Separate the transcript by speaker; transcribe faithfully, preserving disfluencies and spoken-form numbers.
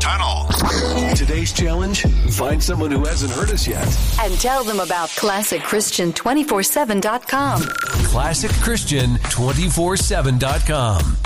Speaker 1: tunnel.
Speaker 2: Today's challenge, find someone who hasn't heard us yet.
Speaker 3: And tell them about classic christian two forty-seven dot com.
Speaker 2: classic christian two forty-seven dot com.